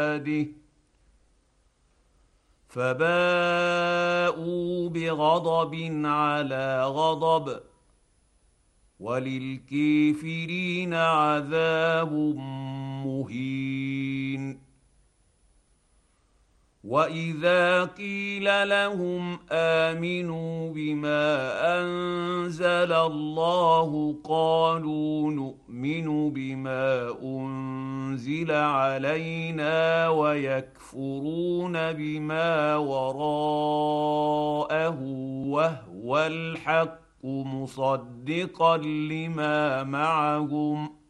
فباءوا بغضب على غضب وللكافرين عذاب مهين. واذا قيل لهم امنوا بما انزل الله قالوا نؤمن بما انزل علينا ويكفرون بما وراءه وهو الحق مصدقا لما معهم